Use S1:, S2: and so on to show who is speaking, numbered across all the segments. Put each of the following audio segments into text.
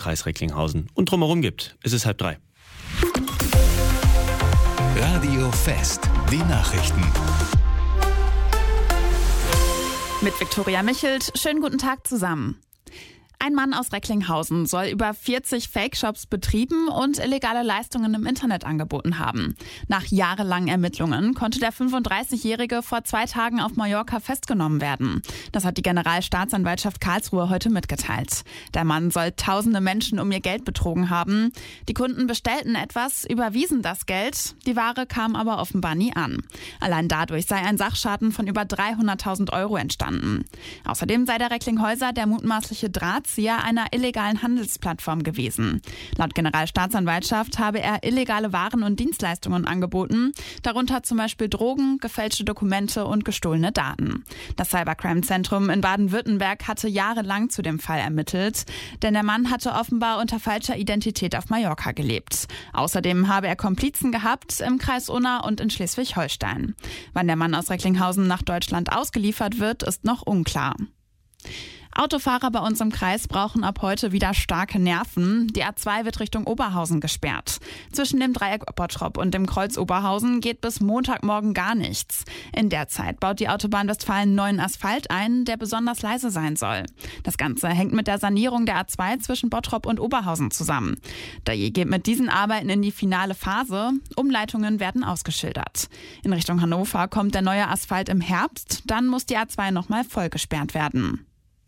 S1: Kreis Recklinghausen und drumherum gibt. Es ist 2:30.
S2: Radio Fest, die Nachrichten.
S3: Mit Viktoria Michelt. Schönen guten Tag zusammen. Ein Mann aus Recklinghausen soll über 40 Fake-Shops betrieben und illegale Leistungen im Internet angeboten haben. Nach jahrelangen Ermittlungen konnte der 35-Jährige vor 2 Tagen auf Mallorca festgenommen werden. Das hat die Generalstaatsanwaltschaft Karlsruhe heute mitgeteilt. Der Mann soll tausende Menschen um ihr Geld betrogen haben. Die Kunden bestellten etwas, überwiesen das Geld. Die Ware kam aber offenbar nie an. Allein dadurch sei ein Sachschaden von über 300.000 Euro entstanden. Außerdem sei der Recklinghäuser der mutmaßliche Drahtzieher einer illegalen Handelsplattform gewesen. Laut Generalstaatsanwaltschaft habe er illegale Waren und Dienstleistungen angeboten, darunter zum Beispiel Drogen, gefälschte Dokumente und gestohlene Daten. Das Cybercrime-Zentrum in Baden-Württemberg hatte jahrelang zu dem Fall ermittelt, denn der Mann hatte offenbar unter falscher Identität auf Mallorca gelebt. Außerdem habe er Komplizen gehabt im Kreis Unna und in Schleswig-Holstein. Wann der Mann aus Recklinghausen nach Deutschland ausgeliefert wird, ist noch unklar. Autofahrer bei uns im Kreis brauchen ab heute wieder starke Nerven. Die A2 wird Richtung Oberhausen gesperrt. Zwischen dem Dreieck Bottrop und dem Kreuz Oberhausen geht bis Montagmorgen gar nichts. In der Zeit baut die Autobahn Westfalen neuen Asphalt ein, der besonders leise sein soll. Das Ganze hängt mit der Sanierung der A2 zwischen Bottrop und Oberhausen zusammen. Der geht mit diesen Arbeiten in die finale Phase. Umleitungen werden ausgeschildert. In Richtung Hannover kommt der neue Asphalt im Herbst. Dann muss die A2 nochmal voll gesperrt werden.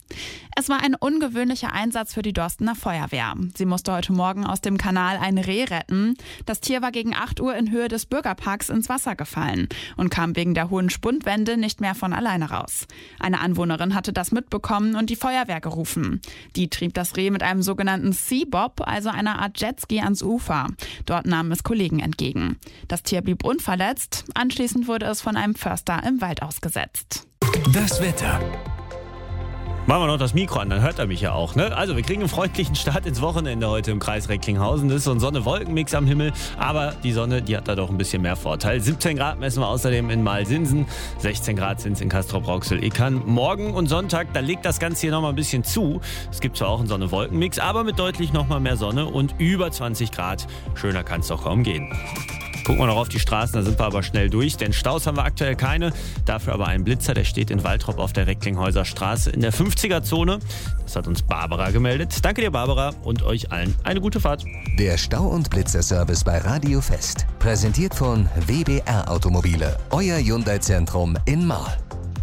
S3: Es war ein ungewöhnlicher Einsatz für die Dorstener Feuerwehr. Sie musste heute Morgen aus dem Kanal ein Reh retten. Das Tier war gegen 8 Uhr in Höhe des Bürgerparks ins Wasser gefallen und kam wegen der hohen Spundwände nicht mehr von alleine raus. Eine Anwohnerin hatte das mitbekommen und die Feuerwehr gerufen. Die trieb das Reh mit einem sogenannten Seabob, also einer Art Jetski, ans Ufer. Dort nahmen es Kollegen entgegen. Das Tier blieb unverletzt. Anschließend wurde es von einem Förster im Wald ausgesetzt.
S2: Das Wetter.
S1: Machen wir noch das Mikro an, dann hört er mich ja auch, ne? Also wir kriegen einen freundlichen Start ins Wochenende heute im Kreis Recklinghausen. Das ist so ein Sonne-Wolken-Mix am Himmel, aber die Sonne, die hat da doch ein bisschen mehr Vorteil. 17 Grad messen wir außerdem in Malsinsen, 16 Grad sind es in Castrop-Rauxel-Eckern. Morgen und Sonntag, da legt das Ganze hier nochmal ein bisschen zu. Es gibt zwar auch einen Sonne-Wolken-Mix, aber mit deutlich nochmal mehr Sonne und über 20 Grad. Schöner kann es doch kaum gehen. Gucken wir noch auf die Straßen, da sind wir aber schnell durch, denn Staus haben wir aktuell keine. Dafür aber ein Blitzer, der steht in Waltrop auf der Recklinghäuser Straße in der 50er-Zone. Das hat uns Barbara gemeldet. Danke dir, Barbara, und euch allen eine gute Fahrt.
S2: Der Stau- und Blitzerservice bei Radio Fest. Präsentiert von WBR Automobile. Euer Hyundai-Zentrum in Marl.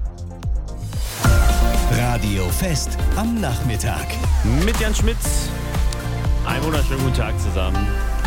S2: Radio Fest am Nachmittag.
S1: Mit Jan Schmitz. Einen wunderschönen guten Tag zusammen.